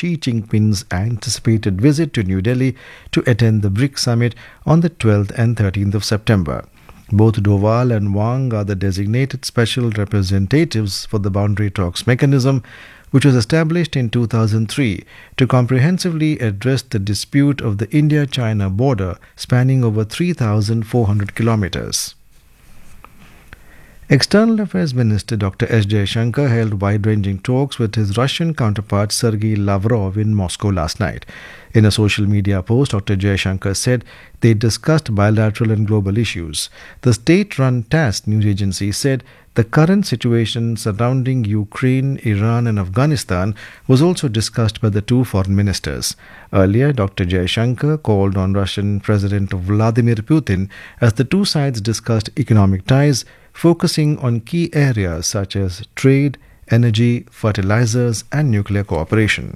Xi Jinping's anticipated visit to New Delhi to attend the BRICS summit on the 12th and 13th of September. Both Doval and Wang are the designated special representatives for the boundary talks mechanism, which was established in 2003 to comprehensively address the dispute of the India-China border spanning over 3,400 kilometers. External Affairs Minister Dr. S. Jaishankar held wide-ranging talks with his Russian counterpart Sergei Lavrov in Moscow last night. In a social media post, Dr. Jaishankar said they discussed bilateral and global issues. The state-run TASS news agency said the current situation surrounding Ukraine, Iran and Afghanistan was also discussed by the two foreign ministers. Earlier, Dr. Jaishankar called on Russian President Vladimir Putin as the two sides discussed economic ties, focusing on key areas such as trade, energy, fertilizers and nuclear cooperation.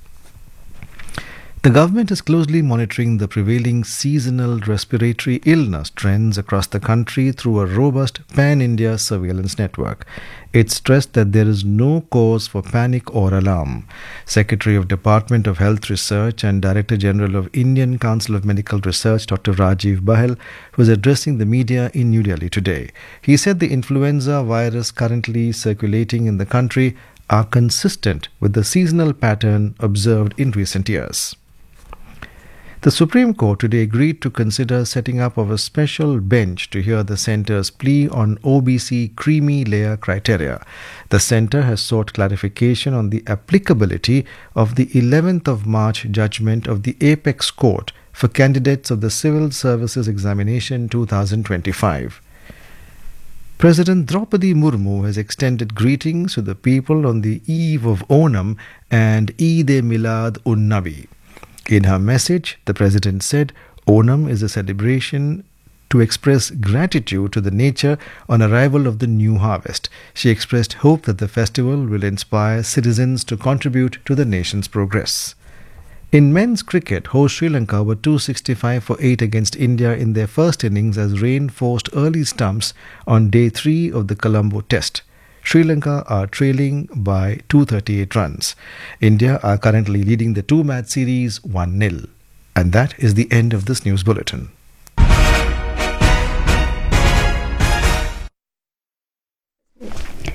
The government is closely monitoring the prevailing seasonal respiratory illness trends across the country through a robust pan-India surveillance network. It stressed that there is no cause for panic or alarm. Secretary of Department of Health Research and Director General of Indian Council of Medical Research, Dr. Rajiv Bahal, was addressing the media in New Delhi today. He said the influenza virus currently circulating in the country are consistent with the seasonal pattern observed in recent years. The Supreme Court today agreed to consider setting up of a special bench to hear the centre's plea on OBC creamy layer criteria. The centre has sought clarification on the applicability of the 11th of March judgment of the Apex Court for candidates of the Civil Services Examination 2025. President Draupadi Murmu has extended greetings to the people on the eve of Onam and Eid-e-Milad-un-Nabi. In her message, the President said Onam is a celebration to express gratitude to the nature on arrival of the new harvest. She expressed hope that the festival will inspire citizens to contribute to the nation's progress. In men's cricket, host Sri Lanka were 265 for 8 against India in their first innings as rain forced early stumps on day 3 of the Colombo Test. Sri Lanka are trailing by 238 runs. India are currently leading the two-match series 1-0. And that is the end of this news bulletin.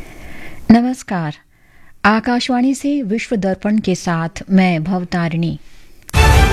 नमस्कार, आकाशवाणी से विश्व दर्पण के साथ मैं भवतारिणी।